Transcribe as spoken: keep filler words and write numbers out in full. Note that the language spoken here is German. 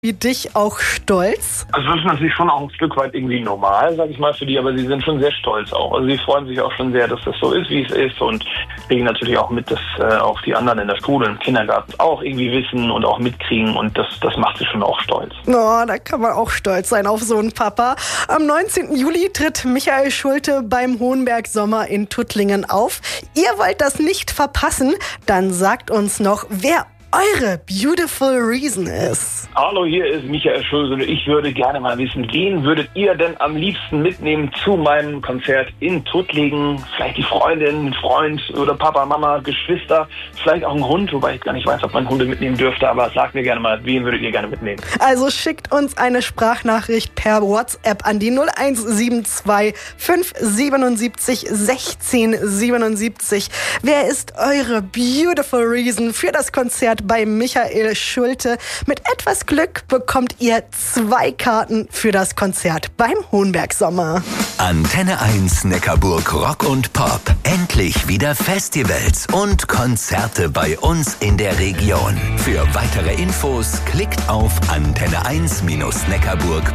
wie dich auch stolz? Also das ist natürlich schon auch ein Stück weit irgendwie normal, sag ich mal, für die, aber sie sind schon sehr stolz auch. Also sie freuen sich auch schon sehr, dass das so ist, wie es ist und kriegen natürlich auch mit, dass äh, auch die anderen in der Schule, im Kindergarten auch irgendwie wissen und auch mitkriegen und das, das macht sie schon auch stolz. Oh, da kann man auch stolz sein auf so einen Papa. Am neunzehnten Juli tritt Michael Schulte beim Hohenberg Sommer in Tuttlingen auf. Ihr wollt das nicht verpassen? Dann sagt uns noch, wer eure Beautiful Reason ist. Hallo, hier ist Michael Schulte. Ich würde gerne mal wissen, wen würdet ihr denn am liebsten mitnehmen zu meinem Konzert in Tuttlingen? Vielleicht die Freundin, Freund oder Papa, Mama, Geschwister, vielleicht auch ein Hund, wobei ich gar nicht weiß, ob man Hunde mitnehmen dürfte, aber sagt mir gerne mal, wen würdet ihr gerne mitnehmen? Also schickt uns eine Sprachnachricht per WhatsApp an die null eins sieben zwei fünf siebenundsiebzig sechzehn siebenundsiebzig. Wer ist eure Beautiful Reason für das Konzert bei Michael Schulte? Mit etwas Glück bekommt ihr zwei Karten für das Konzert beim Hohenberg Sommer. Antenne eins Neckarburg Rock und Pop. Endlich wieder Festivals und Konzerte bei uns in der Region. Für weitere Infos klickt auf antenne eins Neckarburg.